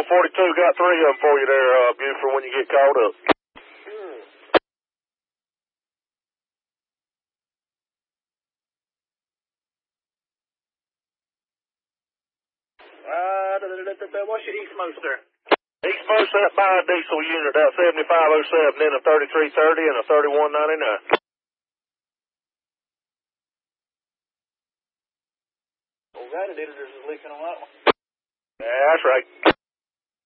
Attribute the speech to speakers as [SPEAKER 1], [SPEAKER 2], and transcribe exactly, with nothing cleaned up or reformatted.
[SPEAKER 1] one forty-two, got three of them for you there, uh, Buford, when you get caught up.
[SPEAKER 2] Uh, what's your eastmost there?
[SPEAKER 1] Eastmost, that biodiesel unit, that seventy-five oh seven, then a thirty-three thirty and a thirty-one ninety-nine.
[SPEAKER 2] Alrighty, dealer, there's a leaking on that one.
[SPEAKER 1] Yeah, that's right.